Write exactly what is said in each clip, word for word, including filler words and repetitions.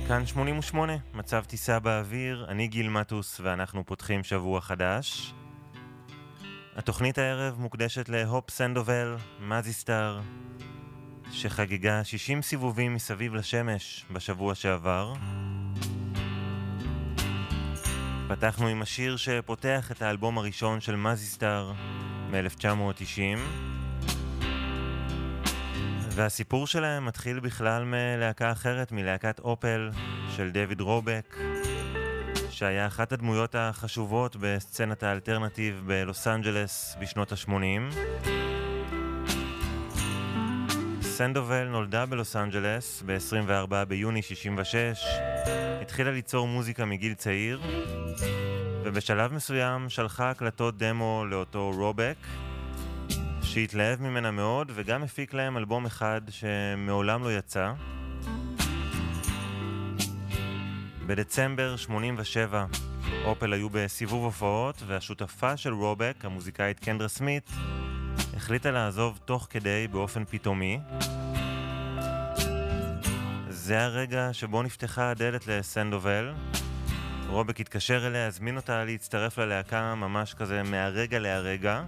כאן שמונים ושמונה, מצב טיסה באוויר, אני גיל מטוס ואנחנו פותחים שבוע חדש. התוכנית הערב מוקדשת להופ סנדובל, מזיסטר, שחגיגה שישים סיבובים מסביב לשמש בשבוע שעבר. פתחנו עם השיר שפותח את האלבום הראשון של מזיסטר מ-אלף תשע מאות תשעים, והסיפור שלהם מתחיל בכלל מלהקה אחרת, מלהקת אופל של דויד רובק, שהיה אחת הדמויות החשובות בסצנת האלטרנטיב בלוס אנג'לס בשנות ה-שמונים. סנדובל נולדה בלוס אנג'לס ב-עשרים וארבעה ביוני שישים ושש, התחילה ליצור מוזיקה מגיל צעיר, ובשלב מסוים שלחה הקלטות דמו לאותו רובק, שהתלהב ממנה מאוד, וגם הפיק להם אלבום אחד שמעולם לא יצא. בדצמבר שמונים ושבע אופל היו בסיבוב הופעות, והשותפה של רובק, המוזיקאית קנדרה סמית, החליטה לעזוב תוך כדי באופן פתאומי. זה הרגע שבו נפתחה הדלת לסנדובל. רובק התקשר אליה, הזמין אותה להצטרף ללהקה ממש כזה מהרגע להרגע.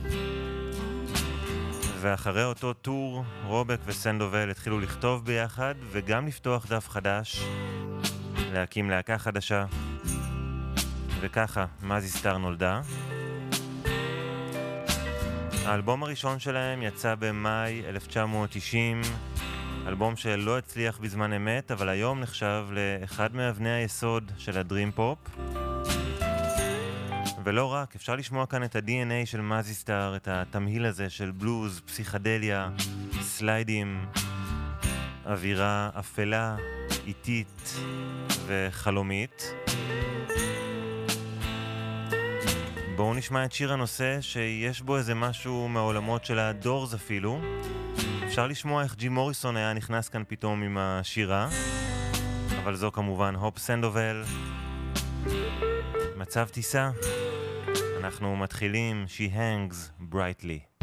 ואחרי אותו טור, רובק וסנדובל התחילו לכתוב ביחד וגם לפתוח דף חדש, להקים להקה חדשה, וככה מזיסטר נולדה. האלבום הראשון שלהם יצא במאי אלף תשע מאות תשעים, אלבום שלא הצליח בזמן אמת, אבל היום נחשב לאחד מאבני היסוד של הדרים פופ. ולא רק, אפשר לשמוע כאן את ה-די אן איי של מזיסטר, את התמהיל הזה של בלוז, פסיכדליה, סליידים, אווירה אפלה, איטית וחלומית. בואו נשמע את שיר הנושא שיש בו איזה משהו מהעולמות של הדורס אפילו. אפשר לשמוע איך ג'ים מוריסון היה נכנס כאן פתאום עם השירה, אבל זו כמובן הופ סנדובל. מצב טיסה, אנחנו מתחילים She Hangs Brightly.